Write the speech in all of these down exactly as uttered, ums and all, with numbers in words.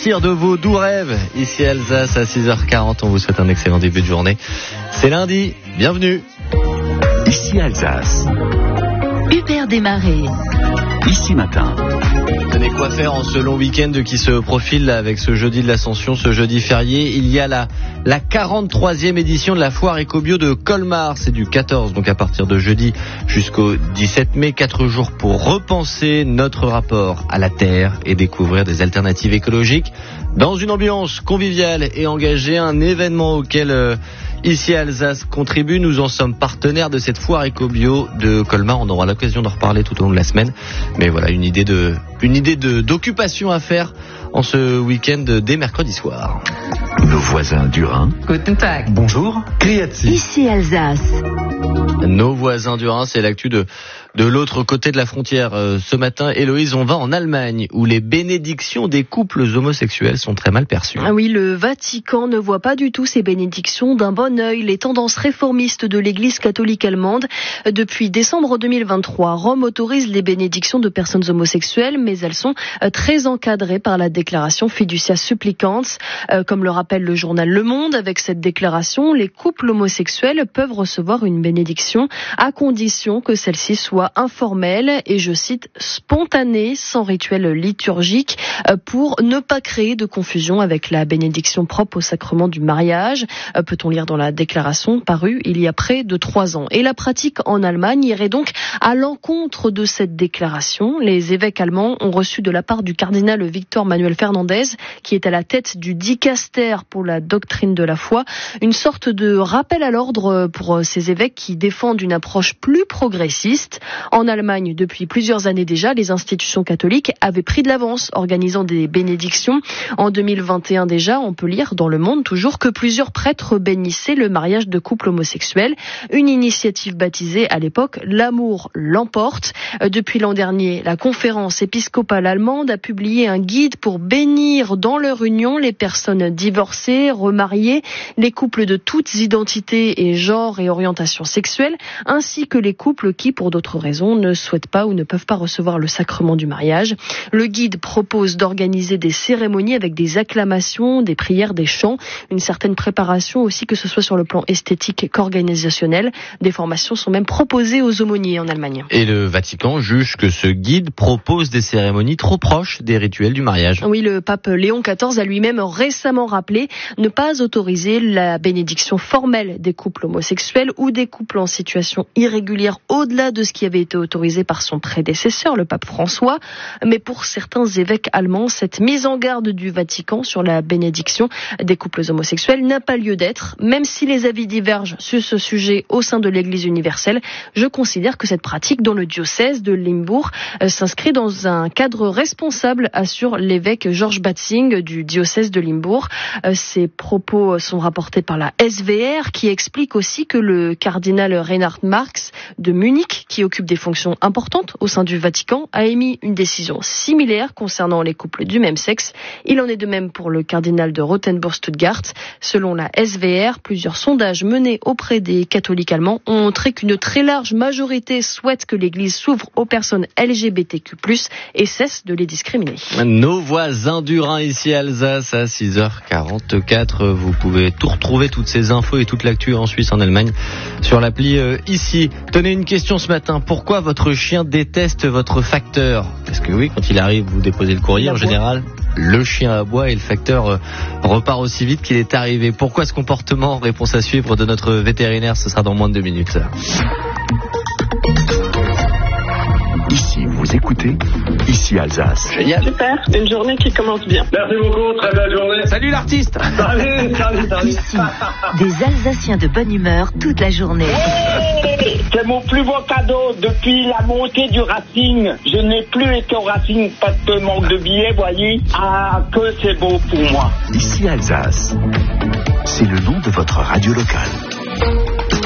De vos doux rêves, ici Alsace à six heures quarante, on vous souhaite un excellent début de journée. C'est lundi, bienvenue. Ici Alsace. Hubert Desmarais. Ici matin. Tenez, quoi faire en ce long week-end qui se profile avec ce jeudi de l'Ascension, ce jeudi férié. Il y a la, la quarante-troisième édition de la foire Ecobio de Colmar. C'est du quatorze, donc à partir de jeudi jusqu'au dix-sept mai. Quatre jours pour repenser notre rapport à la terre et découvrir des alternatives écologiques dans une ambiance conviviale et engagée. Un événement auquel euh, ici à Alsace contribue. Nous en sommes partenaires de cette foire Ecobio de Colmar. On aura l'occasion d'en reparler tout au long de la semaine. Mais voilà, une idée de, une idée de, d'occupation à faire en ce week-end dès mercredi soir. Nos voisins du Rhin. Guten Tag. Bonjour. Criati. Ici Alsace. Nos voisins du Rhin, c'est l'actu de, de l'autre côté de la frontière. Euh, ce matin, Héloïse, on va en Allemagne, où les bénédictions des couples homosexuels sont très mal perçues. Ah oui, le Vatican ne voit pas du tout ces bénédictions d'un bon œil. Les tendances réformistes de l'Église catholique allemande. Depuis décembre deux mille vingt-trois, Rome autorise les bénédictions de personnes homosexuelles, mais elles sont très encadrées par la déclaration Fiducia Supplicans. Euh, comme le rappelle le journal Le Monde, avec cette déclaration, les couples homosexuels peuvent recevoir une bénédiction à condition que celle-ci soit informelle et, je cite, spontanée, sans rituel liturgique, pour ne pas créer de confusion avec la bénédiction propre au sacrement du mariage, peut-on lire dans la déclaration parue il y a près de trois ans. Et la pratique en Allemagne irait donc à l'encontre de cette déclaration. Les évêques allemands ont reçu de la part du cardinal Victor Manuel Fernandez, qui est à la tête du dicaster pour la doctrine de la foi, une sorte de rappel à l'ordre pour ces évêques qui défendent d'une approche plus progressiste. En Allemagne, depuis plusieurs années déjà, les institutions catholiques avaient pris de l'avance, organisant des bénédictions. En deux mille vingt et un déjà, on peut lire dans Le Monde toujours que plusieurs prêtres bénissaient le mariage de couples homosexuels. Une initiative baptisée à l'époque « L'amour l'emporte ». Depuis l'an dernier, la conférence épiscopale allemande a publié un guide pour bénir dans leur union les personnes divorcées, remariées, les couples de toutes identités et genres et orientations sexuelles, ainsi que les couples qui, pour d'autres raisons, ne souhaitent pas ou ne peuvent pas recevoir le sacrement du mariage. Le guide propose d'organiser des cérémonies avec des acclamations, des prières, des chants, une certaine préparation aussi, que ce soit sur le plan esthétique qu'organisationnel. Des formations sont même proposées aux aumôniers en Allemagne. Et le Vatican juge que ce guide propose des cérémonies trop proches des rituels du mariage. Oui, le pape Léon quatorze a lui-même récemment rappelé ne pas autoriser la bénédiction formelle des couples homosexuels ou des couples en situation irrégulière au-delà de ce qui avait été autorisé par son prédécesseur, le pape François. Mais pour certains évêques allemands, cette mise en garde du Vatican sur la bénédiction des couples homosexuels n'a pas lieu d'être. Même si les avis divergent sur ce sujet au sein de l'Église universelle, je considère que cette pratique dans le diocèse de Limbourg euh, s'inscrit dans un cadre responsable, assure l'évêque Georges Batzing du diocèse de Limbourg. Euh, ces propos sont rapportés par la S V R, qui explique aussi que le cardinal Reinhard Marx de Munich, qui occupe des fonctions importantes au sein du Vatican, a émis une décision similaire concernant les couples du même sexe. Il en est de même pour le cardinal de Rothenburg-Stuttgart. Selon la S V R, plusieurs sondages menés auprès des catholiques allemands ont montré qu'une très large majorité souhaite que l'Église s'ouvre aux personnes L G B T Q plus, et cesse de les discriminer. Nos voisins du Rhin, ici à Alsace, à six heures quarante-quatre. Vous pouvez tout retrouver, toutes ces infos et toute l'actu en Suisse, en Allemagne, sur l'appli euh, ici. Tenez, une question ce matin. Pourquoi votre chien déteste votre facteur? Parce que oui, quand il arrive, vous déposez le courrier, en général, le chien aboie et le facteur euh, repart aussi vite qu'il est arrivé. Pourquoi ce comportement? Réponse à suivre de notre vétérinaire, ce sera dans moins de deux minutes. Ici, vous écoutez, ici Alsace. Génial. Super, une journée qui commence bien. Merci beaucoup, très belle journée. Salut l'artiste. Salut, salut, salut. Ici, des Alsaciens de bonne humeur toute la journée. Hey, c'est mon plus beau cadeau depuis la montée du Racing. Je n'ai plus été au Racing parce que manque de billets, voyez. Ah, que c'est beau pour moi. Ici Alsace, c'est le nom de votre radio locale.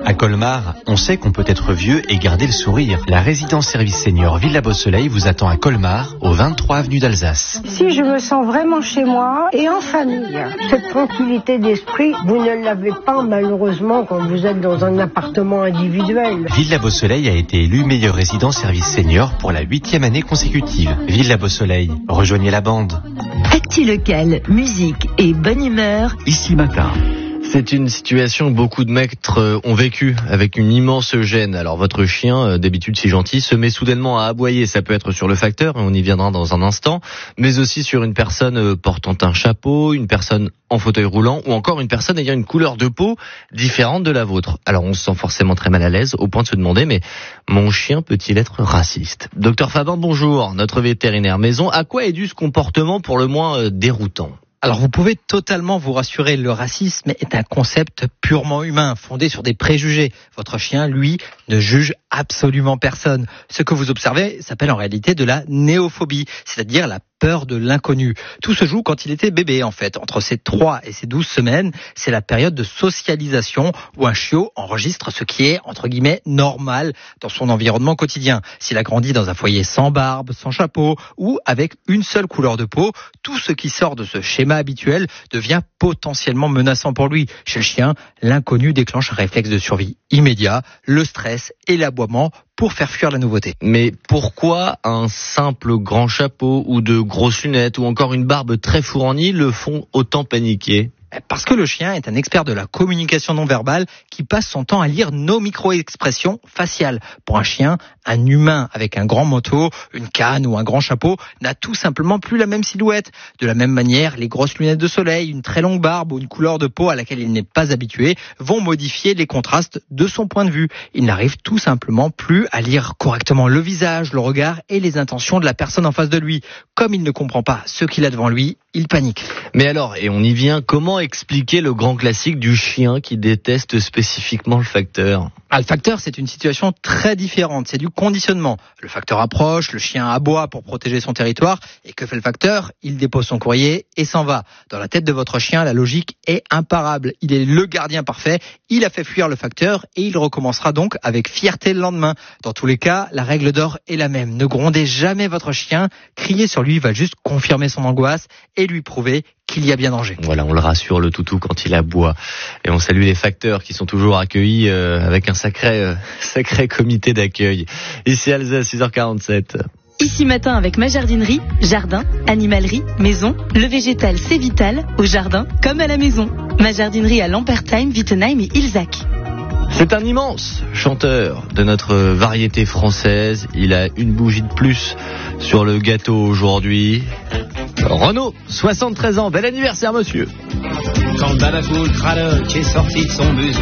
À Colmar, on sait qu'on peut être vieux et garder le sourire. La résidence service senior Villa Beau Soleil vous attend à Colmar, au vingt-trois avenue d'Alsace. Si je me sens vraiment chez moi et en famille, cette tranquillité d'esprit, vous ne l'avez pas malheureusement quand vous êtes dans un appartement individuel. Villa Beau Soleil a été élue meilleure résidence service senior pour la huitième année consécutive. Villa Beau Soleil, rejoignez la bande. Actu locale, musique et bonne humeur. Ici Matin. C'est une situation que beaucoup de maîtres ont vécu avec une immense gêne. Alors votre chien, d'habitude si gentil, se met soudainement à aboyer. Ça peut être sur le facteur, et on y viendra dans un instant, mais aussi sur une personne portant un chapeau, une personne en fauteuil roulant ou encore une personne ayant une couleur de peau différente de la vôtre. Alors on se sent forcément très mal à l'aise au point de se demander, mais mon chien peut-il être raciste ? Docteur Fabin, bonjour, notre vétérinaire maison. À quoi est dû ce comportement pour le moins déroutant ? Alors vous pouvez totalement vous rassurer, le racisme est un concept purement humain, fondé sur des préjugés. Votre chien, lui, ne juge absolument personne. Ce que vous observez s'appelle en réalité de la néophobie, c'est-à-dire la peur de l'inconnu. Tout se joue quand il était bébé en fait. Entre ses trois et ses douze semaines, c'est la période de socialisation où un chiot enregistre ce qui est, entre guillemets, normal dans son environnement quotidien. S'il a grandi dans un foyer sans barbe, sans chapeau ou avec une seule couleur de peau, tout ce qui sort de ce schéma habituel devient potentiellement menaçant pour lui. Chez le chien, l'inconnu déclenche un réflexe de survie immédiat, le stress et l'aboiement pour faire fuir la nouveauté. Mais pourquoi un simple grand chapeau ou de grosses lunettes ou encore une barbe très fournie le font autant paniquer ? Parce que le chien est un expert de la communication non verbale qui passe son temps à lire nos micro-expressions faciales. Pour un chien, un humain avec un grand manteau, une canne ou un grand chapeau n'a tout simplement plus la même silhouette. De la même manière, les grosses lunettes de soleil, une très longue barbe ou une couleur de peau à laquelle il n'est pas habitué vont modifier les contrastes de son point de vue. Il n'arrive tout simplement plus à lire correctement le visage, le regard et les intentions de la personne en face de lui. Comme il ne comprend pas ce qu'il a devant lui, il panique. Mais alors, et on y vient, comment expliquer le grand classique du chien qui déteste spécifiquement le facteur ? Ah, le facteur, c'est une situation très différente, c'est du conditionnement. Le facteur approche, le chien aboie pour protéger son territoire, et que fait le facteur ? Il dépose son courrier et s'en va. Dans la tête de votre chien, la logique est imparable. Il est le gardien parfait, il a fait fuir le facteur, et il recommencera donc avec fierté le lendemain. Dans tous les cas, la règle d'or est la même. Ne grondez jamais votre chien, crier sur lui va juste confirmer son angoisse et lui prouver qu'il y a bien danger. Voilà, on le rassure le toutou quand il aboie. Et on salue les facteurs qui sont toujours accueillis euh, avec un sacré, euh, sacré comité d'accueil. Ici Alsace, six heures quarante-sept. Ici Matin avec ma jardinerie, jardin, animalerie, maison. Le végétal c'est vital, au jardin comme à la maison. Ma jardinerie à Lampertheim, Wittenheim et Ilzac. C'est un immense chanteur de notre variété française. Il a une bougie de plus sur le gâteau aujourd'hui. Renaud, soixante-treize ans, bel anniversaire monsieur. Quand Balafour Cradock est sorti de son bus.